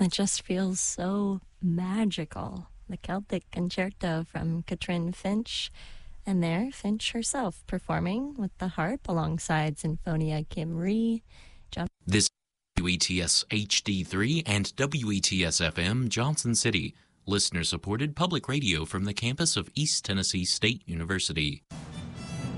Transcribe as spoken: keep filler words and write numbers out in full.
It just feels so magical. The Celtic Concerto from Katrin Finch, and there Finch herself performing with the harp alongside Sinfonia Kim Rhee. John- this W E T S H D three and W E T S F M Johnson City, listener-supported public radio from the campus of East Tennessee State University.